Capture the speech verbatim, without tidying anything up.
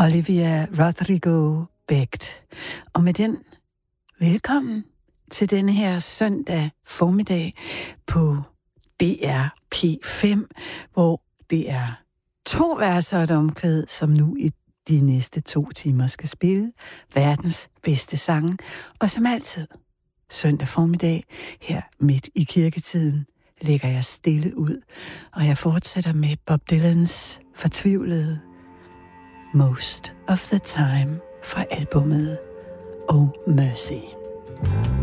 Olivia Rodrigo Becht. Og med den, velkommen til denne her søndag formiddag på D R P fem, hvor det er to verser og et omkvæd, som nu i de næste to timer skal spille verdens bedste sange. Og som altid, søndag formiddag, her midt i kirketiden, lægger jeg stille ud, og jeg fortsætter med Bob Dylans fortvivlede Most of the Time fra albumet Oh Mercy.